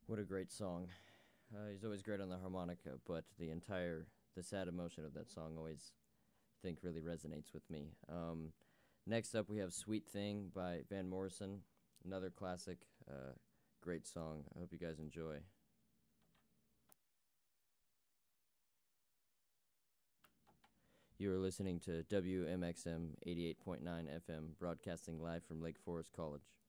What a great song. He's always great on the harmonica, but the sad emotion of that song always, I think, really resonates with me. Next up, we have Sweet Thing by Van Morrison, another classic, great song. I hope you guys enjoy. You are listening to WMXM 88.9 FM, broadcasting live from Lake Forest College.